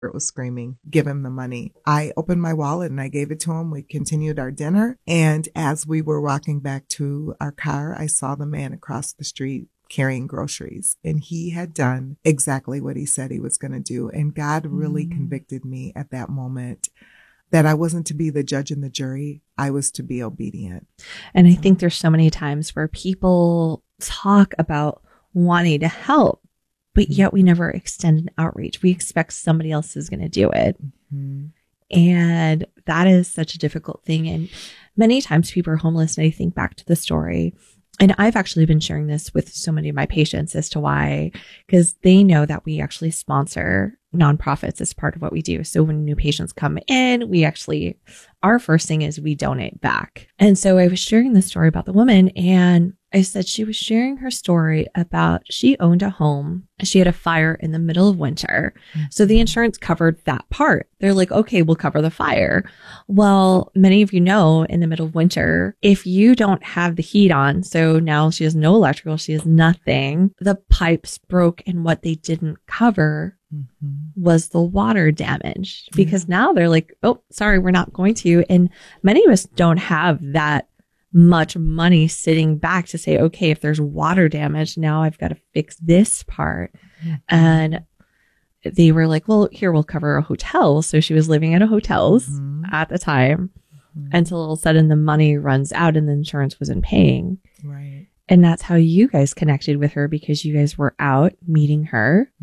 was screaming, give him the money. I opened my wallet and I gave it to him. We continued our dinner. And as we were walking back to our car, I saw the man across the street carrying groceries, and he had done exactly what he said he was going to do. And God really convicted me at that moment that I wasn't to be the judge and the jury. I was to be obedient. And I think there's so many times where people talk about wanting to help, but yet we never extend an outreach. We expect somebody else is going to do it. And that is such a difficult thing. And many times people are homeless, and I think back to the story. And I've actually been sharing this with so many of my patients as to why, because they know that we actually sponsor nonprofits as part of what we do. So when new patients come in, our first thing is we donate back. And so I was sharing this story about the woman, and I said she was sharing her story about she owned a home. She had a fire in the middle of winter. So the insurance covered that part. They're like, okay, we'll cover the fire. Well, many of you know, in the middle of winter, if you don't have the heat on, so now she has no electrical, she has nothing, the pipes broke, and what they didn't cover was the water damage, because now they're like, oh, sorry, we're not going to. And many of us don't have that much money sitting back to say, okay, if there's water damage, now I've got to fix this part. And they were like, well, here, we'll cover a hotel. So she was living at a hotels at the time until all of a sudden the money runs out and the insurance wasn't paying. Right. And that's how you guys connected with her, because you guys were out meeting her.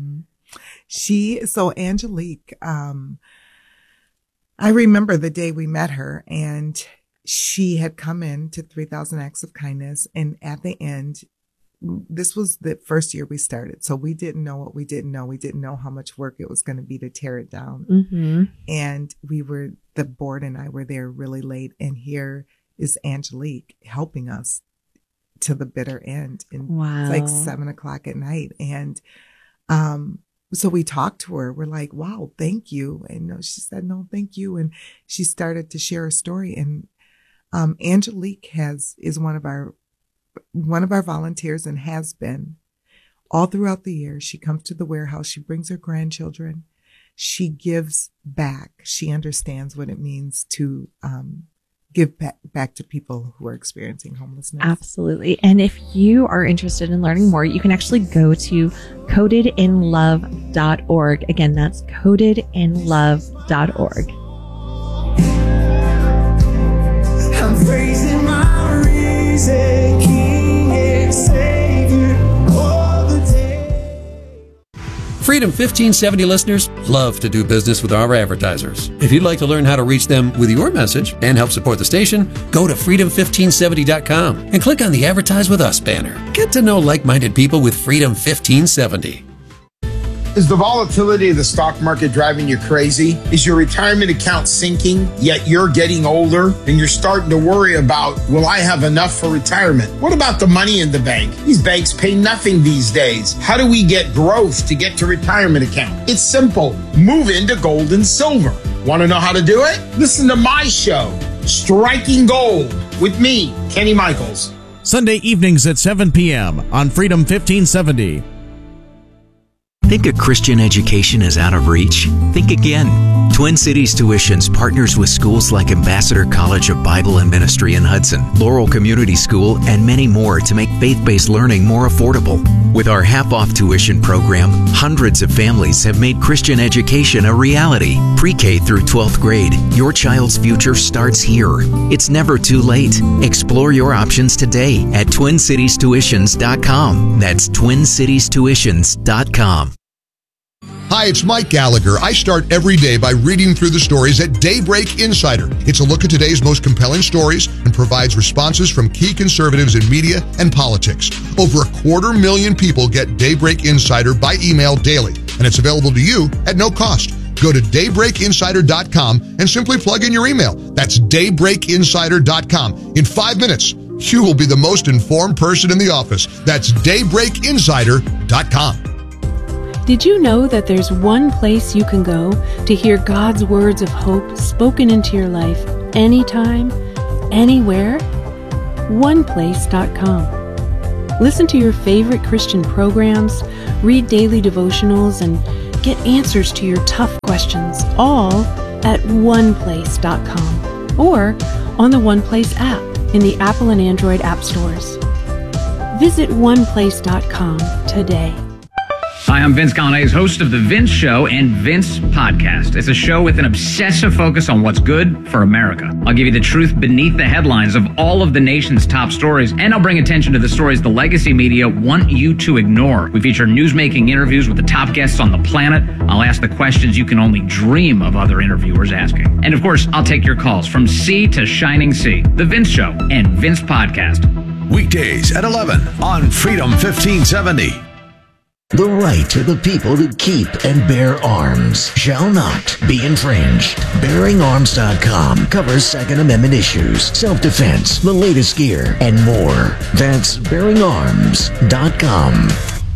So Angelique, I remember the day we met her, and she had come in to 3,000 Acts of Kindness. And at the end, this was the first year we started. So we didn't know what we didn't know. We didn't know how much work it was going to be to tear it down. And the board and I were there really late. And here is Angelique helping us to the bitter end. And it's like 7:00 at night. And, so we talked to her. We're like, wow, thank you. And she said, no, thank you. And she started to share her story. And Angelique is one of our volunteers, and has been all throughout the year. She comes to the warehouse. She brings her grandchildren. She gives back. She understands what it means to give back to people who are experiencing homelessness. Absolutely. And if you are interested in learning more, you can actually go to codedinlove.org. Again, that's codedinlove.org. I'm praising my risen King and Savior all the day. Freedom 1570 listeners love to do business with our advertisers. If you'd like to learn how to reach them with your message and help support the station, go to freedom1570.com and click on the Advertise With Us banner. Get to know like-minded people with Freedom 1570. Is the volatility of the stock market driving you crazy? Is your retirement account sinking, yet you're getting older and you're starting to worry about, will I have enough for retirement? What about the money in the bank? These banks pay nothing these days. How do we get growth to get to retirement account? It's simple. Move into gold and silver. Want to know how to do it? Listen to my show, Striking Gold, with me, Kenny Michaels. Sunday evenings at 7 p.m. on Freedom 1570. Think a Christian education is out of reach? Think again. Twin Cities Tuitions partners with schools like Ambassador College of Bible and Ministry in Hudson, Laurel Community School, and many more to make faith-based learning more affordable. With our half-off tuition program, hundreds of families have made Christian education a reality. Pre-K through 12th grade, your child's future starts here. It's never too late. Explore your options today at TwinCitiesTuitions.com. That's TwinCitiesTuitions.com. Hi, it's Mike Gallagher. I start every day by reading through the stories at Daybreak Insider. It's a look at today's most compelling stories and provides responses from key conservatives in media and politics. Over 250,000 people get Daybreak Insider by email daily, and it's available to you at no cost. Go to daybreakinsider.com and simply plug in your email. That's daybreakinsider.com. In 5 minutes, you will be the most informed person in the office. That's daybreakinsider.com. Did you know that there's one place you can go to hear God's words of hope spoken into your life anytime, anywhere? OnePlace.com. Listen to your favorite Christian programs, read daily devotionals, and Get answers to your tough questions all at oneplace.com or on the OnePlace app in the Apple and Android app stores. Visit oneplace.com today. Hi, I'm Vince Gallane's host of The Vince Show and Vince Podcast. It's a show with an obsessive focus on what's good for America. I'll give you the truth beneath the headlines of all of the nation's top stories, and I'll bring attention to the stories the legacy media want you to ignore. We feature newsmaking interviews with the top guests on the planet. I'll ask the questions you can only dream of other interviewers asking. And of course, I'll take your calls from sea to shining sea. The Vince Show and Vince Podcast. Weekdays at 11 on Freedom 1570. The right of the people to keep and bear arms shall not be infringed. BearingArms.com covers Second Amendment issues, self-defense, the latest gear, and more. That's BearingArms.com.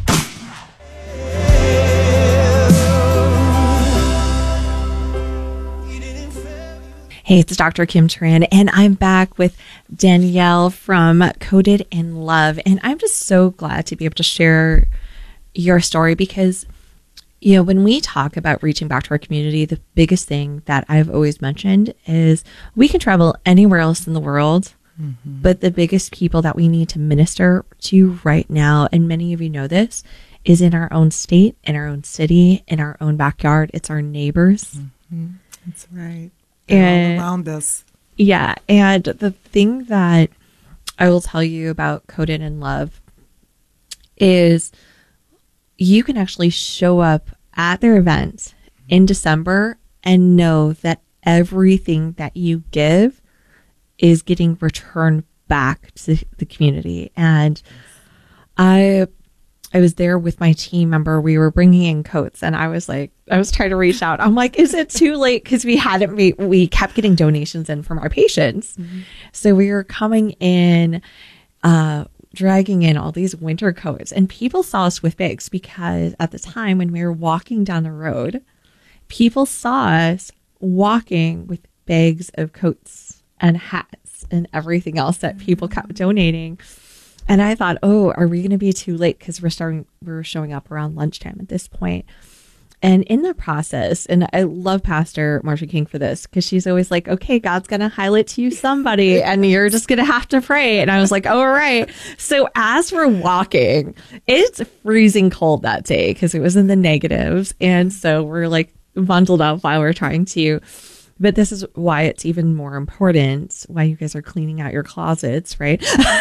Hey, it's Dr. Kim Tran, and I'm back with Danielle from Coded in Love. And I'm just so glad to be able to share your story because, you know, when we talk about reaching back to our community, the biggest thing that I've always mentioned is we can travel anywhere else in the world, but the biggest people that we need to minister to right now, and many of you know this, is in our own state, in our own city, in our own backyard. It's our neighbors. That's right. They're all around us. Yeah. And the thing that I will tell you about Coded in Love is you can actually show up at their event in December and know that everything that you give is getting returned back to the community. And I was there with my team member. We were bringing in coats, and I was trying to reach out. I'm like, is it too late? Because we kept getting donations in from our patients. So we were coming in, dragging in all these winter coats, and people saw us with bags because at the time when we were walking down the road, people saw us walking with bags of coats and hats and everything else that people kept donating. And I thought, oh, are we going to be too late? Because we're showing up around lunchtime at this point. And in the process, and I love Pastor Marsha King for this, because she's always like, okay, God's going to highlight to you somebody, and you're just going to have to pray. And I was like, oh, all right. So as we're walking, it's freezing cold that day because it was in the negatives. And so we're like bundled up while we're trying to. But this is why it's even more important why you guys are cleaning out your closets, right?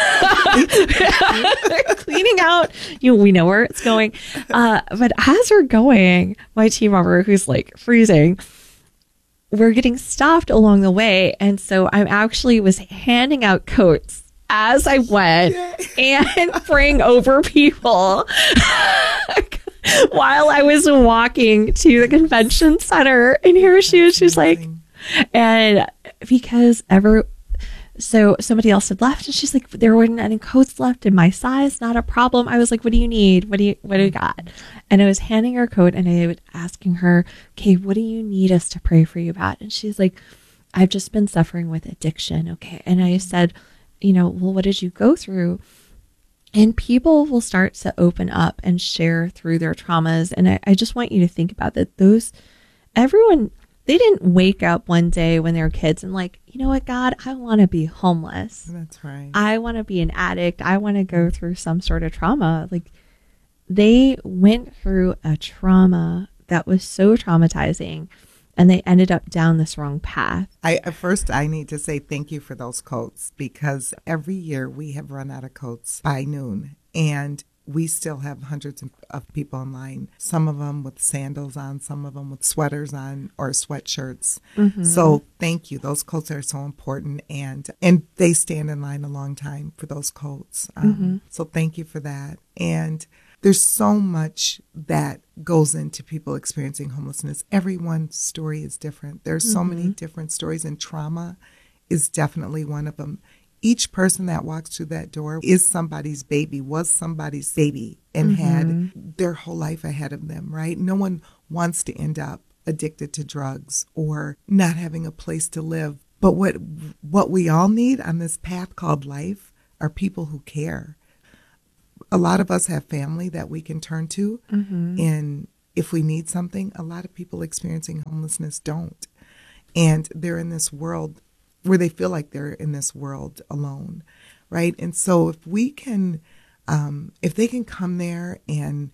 Cleaning out, we know where it's going. But as we're going, my team member, who's like freezing, we're getting stopped along the way. And so I actually was handing out coats as I went and praying over people while I was walking to the convention center. And here she is, she's like, and because so somebody else had left, and she's like, there weren't any coats left in my size, not a problem. I was like, what do you need? What do you got? And I was handing her a coat, and I was asking her, okay, what do you need us to pray for you about? And she's like, I've just been suffering with addiction. Okay. And I said, well, what did you go through? And people will start to open up and share through their traumas. And I just want you to think about that. Everyone, they didn't wake up one day when they were kids and like, you know what, God, I want to be homeless. That's right. I want to be an addict. I want to go through some sort of trauma. Like, they went through a trauma that was so traumatizing, and they ended up down this wrong path. I need to say thank you for those coats, because every year we have run out of coats by noon, and we still have hundreds of people in line, some of them with sandals on, some of them with sweaters on or sweatshirts. So thank you. Those coats are so important, and they stand in line a long time for those coats. So thank you for that. And there's so much that goes into people experiencing homelessness. Everyone's story is different. There's so many different stories, and trauma is definitely one of them. Each person that walks through that door is somebody's baby, was somebody's baby, and had their whole life ahead of them, right? No one wants to end up addicted to drugs or not having a place to live. But what we all need on this path called life are people who care. A lot of us have family that we can turn to in if we need something, a lot of people experiencing homelessness don't. And they're in this world where they feel like they're in this world alone, right? And so if we can, if they can come there and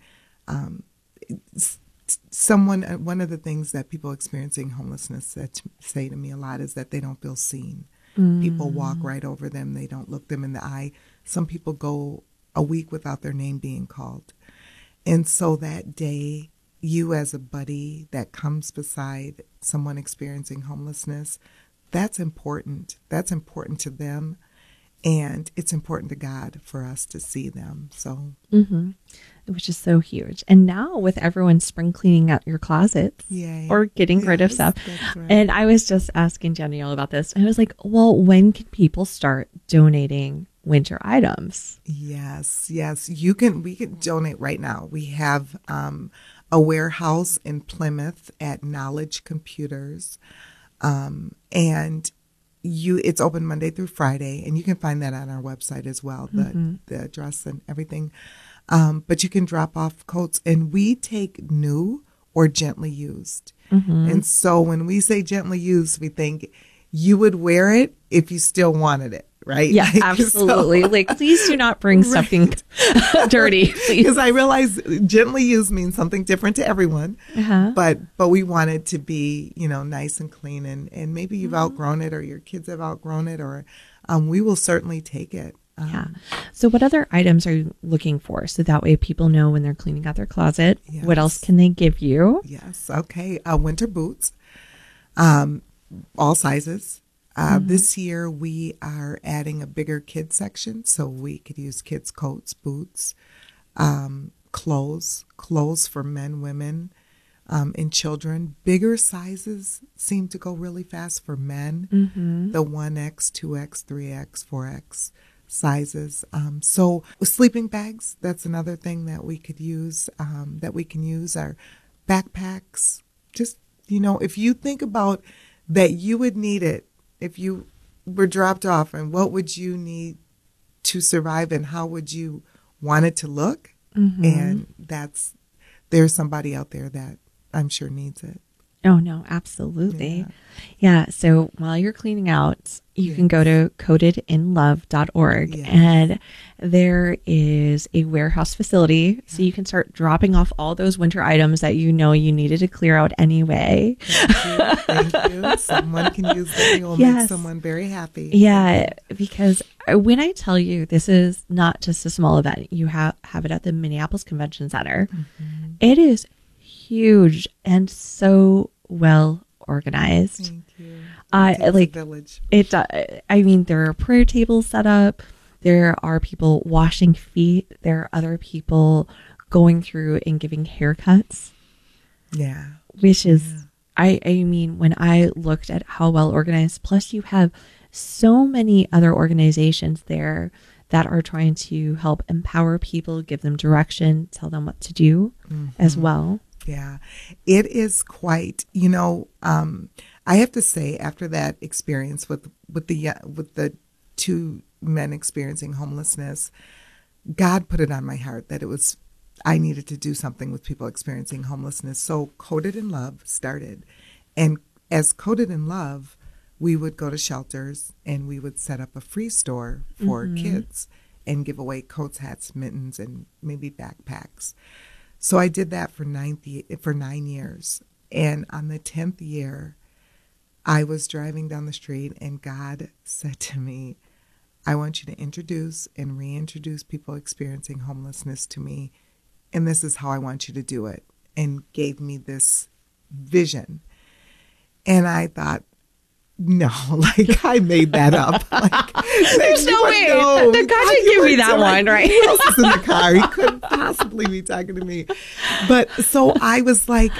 one of the things that people experiencing homelessness say to me a lot is that they don't feel seen. People walk right over them. They don't look them in the eye. Some people go a week without their name being called. And so that day, you as a buddy that comes beside someone experiencing homelessness, that's important. That's important to them. And it's important to God for us to see them. So, which is so huge. And now with everyone spring cleaning out your closets or getting rid of stuff. Right. And I was just asking Danielle about this. And I was like, well, when can people start donating winter items? Yes. We can donate right now. We have a warehouse in Plymouth at Knowledge Computers. And it's open Monday through Friday, and you can find that on our website as well, the address and everything. But you can drop off coats, and we take new or gently used. And so when we say gently used, we think you would wear it if you still wanted it, right? Yeah, absolutely. So, please do not bring something dirty, please. Because I realize gently used means something different to everyone. But we want it to be, nice and clean. And maybe you've outgrown it, or your kids have outgrown it, or we will certainly take it. So what other items are you looking for? So that way people know when they're cleaning out their closet. Yes. What else can they give you? Yes. Okay. Winter boots, all sizes. This year we are adding a bigger kids section, so we could use kids' coats, boots, clothes for men, women, and children. Bigger sizes seem to go really fast for men. The 1X, 2X, 3X, 4X sizes. So sleeping bags, that's another thing that we could use, that we can use. Our backpacks, just, if you think about that, you would need it if you were dropped off, and what would you need to survive, and how would you want it to look? And there's somebody out there that I'm sure needs it. Oh, no, absolutely. Yeah. So while you're cleaning out, you can go to coatedinlove.org and there is a warehouse facility. So you can start dropping off all those winter items that you needed to clear out anyway. Thank you. Someone can use them. You'll make someone very happy. Yeah, because when I tell you this is not just a small event, you have it at the Minneapolis Convention Center. It is huge and so well organized. Thank you. A village. I mean, there are prayer tables set up. There are people washing feet. There are other people going through and giving haircuts. Yeah. Which is, I mean, when I looked at how well organized, plus you have so many other organizations there that are trying to help empower people, give them direction, tell them what to do as well. Yeah, it is quite, I have to say, after that experience with the two men experiencing homelessness, God put it on my heart that I needed to do something with people experiencing homelessness. So Coated in Love started. And as Coated in Love, we would go to shelters and we would set up a free store for kids and give away coats, hats, mittens, and maybe backpacks. So I did that for 9 years. And on the 10th year, I was driving down the street and God said to me, I want you to introduce and reintroduce people experiencing homelessness to me. And this is how I want you to do it. And gave me this vision. And I thought, no, I made that up. There's no way. The guy didn't give me that one, right? Who else is in the car? He couldn't possibly be talking to me. But so I was like,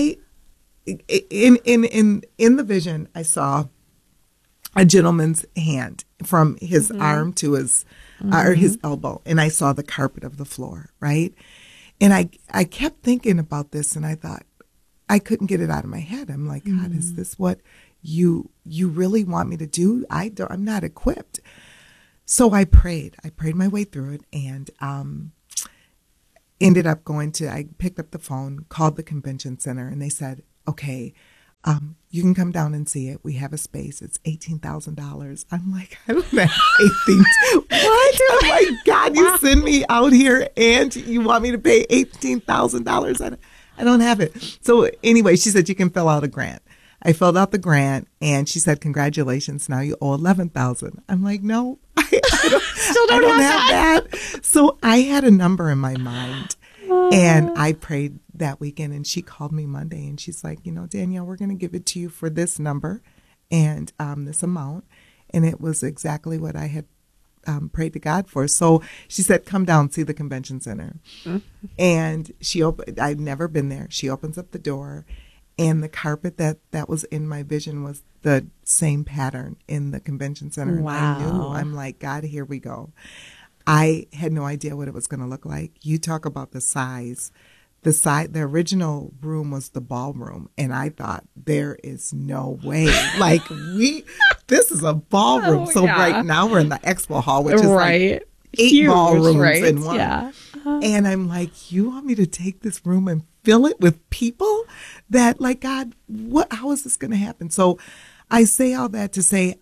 in the vision, I saw a gentleman's hand from his arm to his or his elbow, and I saw the carpet of the floor, right? And I kept thinking about this, and I thought I couldn't get it out of my head. I'm like, God, is this what you really want me to do? I'm not equipped. So I prayed my way through it. And ended up I picked up the phone, called the convention center, and they said, okay, you can come down and see it. We have a space. It's $18,000. I'm like, I don't have 18. What? Oh my God, you send me out here and you want me to pay $18,000? I don't have it. So anyway, she said, you can fill out a grant. I filled out the grant and she said, congratulations. Now you owe $11,000. I'm like, no, I don't have that. So I had a number in my mind. And I prayed that weekend, and she called me Monday, and she's like, Danielle, we're going to give it to you for this number and this amount. And it was exactly what I had prayed to God for. So she said, come down, see the convention center. Mm-hmm. And I'd never been there. She opens up the door, and the carpet that was in my vision was the same pattern in the convention center. Wow. And I knew, I'm like, God, here we go. I had no idea what it was going to look like. You talk about the size. The original room was the ballroom, and I thought, there is no way. Like, this is a ballroom. Oh, so yeah. Right now we're in the expo hall, which is right. like 8 Huge, ballrooms right? in one. Yeah. And I'm like, you want me to take this room and fill it with people that, like, God, how is this going to happen? So I say all that to say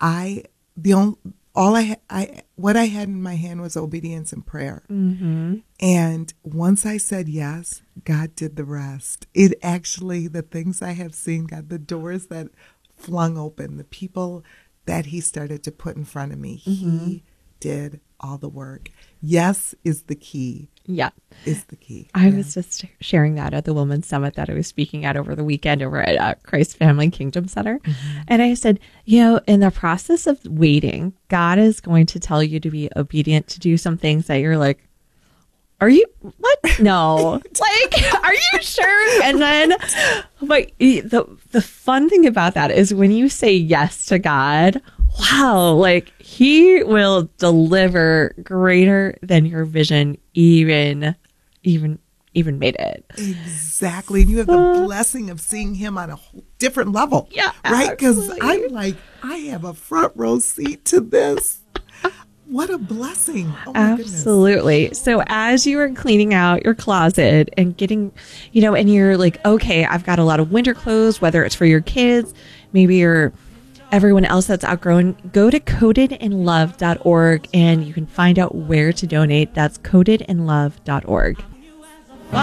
what I had in my hand was obedience and prayer. Mm-hmm. And once I said yes, God did the rest. It actually, the things I have seen, God, the doors that flung open, the people that he started to put in front of me, he did all the work. Yes is the key. Yeah. Is the key. I was just sharing that at the Women's Summit that I was speaking at over the weekend over at Christ Family Kingdom Center. Mm-hmm. And I said, in the process of waiting, God is going to tell you to be obedient to do some things that you're like, are you, what? No. Like, are you sure? And then, but the fun thing about that is when you say yes to God, wow, like he will deliver greater than your vision even made it. Exactly. And you have the blessing of seeing him on a whole different level. Yeah. Right? Because I'm like, I have a front row seat to this. What a blessing. Oh my Absolutely. goodness. So as you are cleaning out your closet and getting, and you're like, okay, I've got a lot of winter clothes, whether it's for your kids, maybe you're everyone else that's outgrown, go to codedinlove.org and you can find out where to donate. That's codedinlove.org.